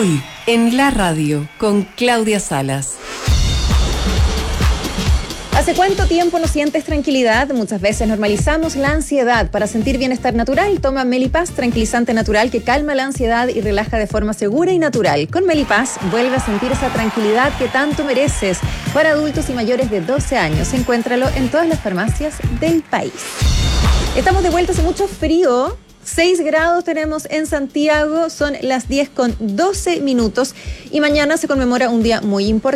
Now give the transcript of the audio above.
Hoy, en la radio, con Claudia Salas. ¿Hace cuánto tiempo no sientes tranquilidad? Muchas veces normalizamos la ansiedad. Para sentir bienestar natural, toma Melipaz, tranquilizante natural que calma la ansiedad y relaja de forma segura y natural. Con Melipaz, vuelve a sentir esa tranquilidad que tanto mereces. Para adultos y mayores de 12 años, encuéntralo en todas las farmacias del país. Estamos de vuelta, hace mucho frío. 6 grados tenemos en Santiago, son las 10:12 y mañana se conmemora un día muy importante.